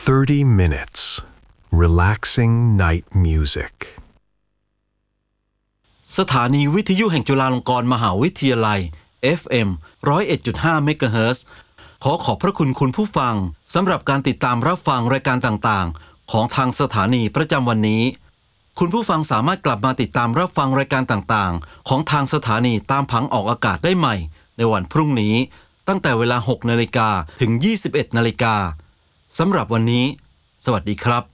30 minutes relaxing night music สถานีวิทยุแห่งจุฬาลงกรณ์มหาวิทยาลัย FM 101.5 เมกะเฮิรตซ์ขอบพระคุณคุณผู้ฟังสำหรับการติดตามรับฟังรายการต่างๆของทางสถานีประจำวันนี้คุณผู้ฟังสามารถกลับมาติดตามรับฟังรายการต่างๆของทางสถานีตามผังออกอากาศได้ใหม่ในวันพรุ่งนี้ตั้งแต่เวลา 6 นาฬิกาถึง 21 นาฬิกาสำหรับวันนี้สวัสดีครับ